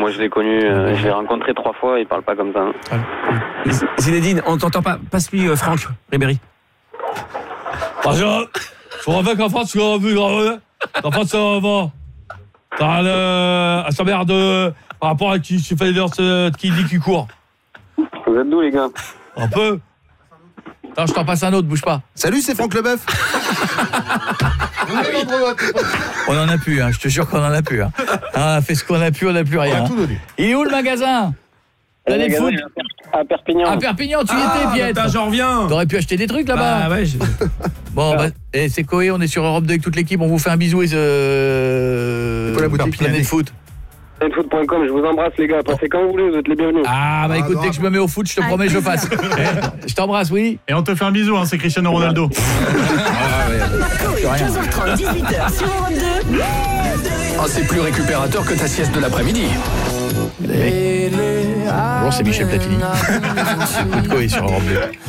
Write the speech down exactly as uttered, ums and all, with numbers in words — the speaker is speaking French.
moi je l'ai connu, euh, je l'ai rencontré trois fois, il parle pas comme ça. Hein. Zinedine, on t'entend pas. Passe-lui euh, Franck Ribéry. Bonjour. Je reviens qu'en France, tu l'as vu, en France, ça va. T'as le... à sa mère de... par rapport à qui tu fais les qui dit qui court. Vous êtes d'où, les gars? Un peu. Attends, je t'en passe un autre, bouge pas. Salut, c'est Franck Leboeuf. On en a plus, hein, je te jure qu'on en a plus. Hein. Ah, on a fait ce qu'on a pu, on n'a plus rien. On a tout donné. Il est où le magasin? L'année de foot À Perpignan. À Perpignan, tu y Ah, étais, Piette. putain, j'en reviens. T'aurais pu acheter des trucs là-bas. Bah ouais, je... Bon, bah, et c'est Coé, on est sur Europe deux avec toute l'équipe, on vous fait un bisou et euh... C'est pas la boutique, l'année de foot. foot point com, je vous embrasse, les gars. Passez quand vous voulez, vous êtes les bienvenus. Ah, bah Ah, écoute, non. dès que je me mets au foot, je te Avec promets, je le plaisir. fasse. Je t'embrasse, oui. Et on te fait un bisou, hein, c'est Cristiano Ronaldo. quinze heures trente, dix-huit heures sur Europe deux. Ah, c'est plus récupérateur que ta sieste de l'après-midi. Bonjour, c'est Michel Platini. C'est Coé sur Europe deux.